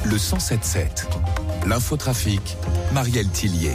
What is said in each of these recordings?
le 107.7. L'infotrafic, Marielle Tillier.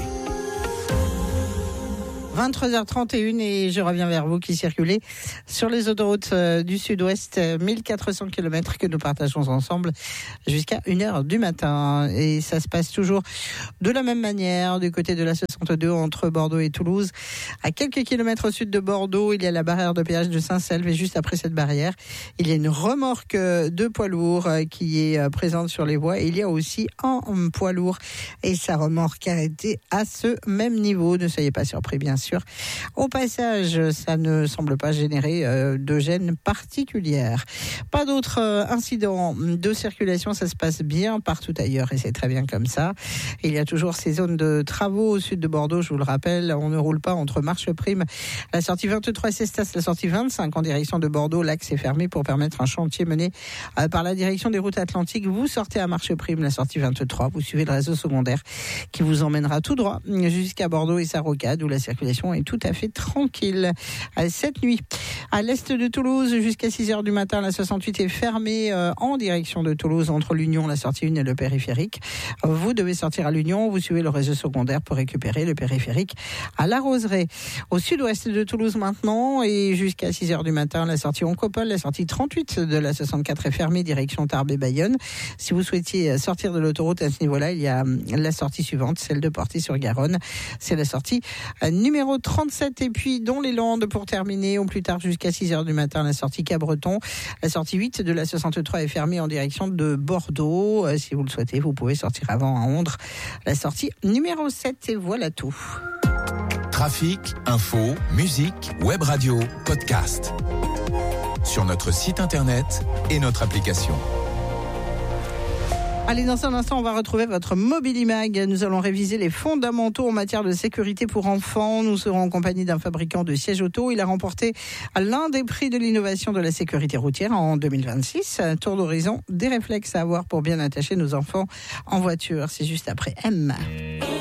23h31 et je reviens vers vous qui circulez sur les autoroutes du sud-ouest, 1400 km que nous partageons ensemble jusqu'à 1h du matin. Et ça se passe toujours de la même manière du côté de la 62 entre Bordeaux et Toulouse. À quelques kilomètres au sud de Bordeaux, il y a la barrière de péage de Saint-Selve et juste après cette barrière, il y a une remorque de poids lourd qui est présente sur les voies. Et il y a aussi un poids lourd et sa remorque arrêtée à ce même niveau. Ne soyez pas surpris, bien sûr. Au passage, ça ne semble pas générer de gêne particulière. Pas d'autres incidents de circulation, ça se passe bien partout ailleurs et c'est très bien comme ça. Il y a toujours ces zones de travaux au sud de Bordeaux, je vous le rappelle, on ne roule pas entre Marcheprime, la sortie 23 et Cestas, la sortie 25 en direction de Bordeaux. L'axe est fermé pour permettre un chantier mené par la direction des routes atlantiques. Vous sortez à Marcheprime, la sortie 23, vous suivez le réseau secondaire qui vous emmènera tout droit jusqu'à Bordeaux et sa rocade où la circulation est tout à fait tranquille. Cette nuit, à l'est de Toulouse, jusqu'à 6h du matin, la 68 est fermée en direction de Toulouse entre l'Union, la sortie 1 et le périphérique. Vous devez sortir à l'Union, vous suivez le réseau secondaire pour récupérer le périphérique à la Roseraie. Au sud-ouest de Toulouse maintenant et jusqu'à 6h du matin, la sortie Oncopole, la sortie 38 de la 64 est fermée direction Tarbes et Bayonne. Si vous souhaitiez sortir de l'autoroute à ce niveau-là, il y a la sortie suivante, celle de Porty-sur-Garonne. C'est la sortie numéro 37 et puis dans les Landes pour terminer, au plus tard jusqu'à 6h du matin, la sortie Cabreton. La sortie 8 de la 63 est fermée en direction de Bordeaux. Si vous le souhaitez, vous pouvez sortir avant à Ondres. La sortie numéro 7 et voilà tout. Trafic, info, musique, web radio, podcast. Sur notre site internet et notre application. Allez, dans un instant, on va retrouver votre Mobilimag. Nous allons réviser les fondamentaux en matière de sécurité pour enfants. Nous serons en compagnie d'un fabricant de sièges auto. Il a remporté l'un des prix de l'innovation de la sécurité routière en 2026. Tour d'horizon, des réflexes à avoir pour bien attacher nos enfants en voiture. C'est juste après M.